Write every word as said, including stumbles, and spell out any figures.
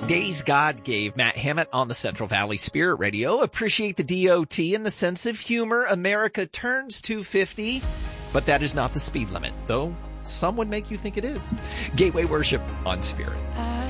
Days God gave Matt Hammett on the Central Valley Spirit Radio. Appreciate the D O T and the sense of humor. America turns two fifty, but that is not the speed limit, though some would make you think it is. Gateway Worship on Spirit.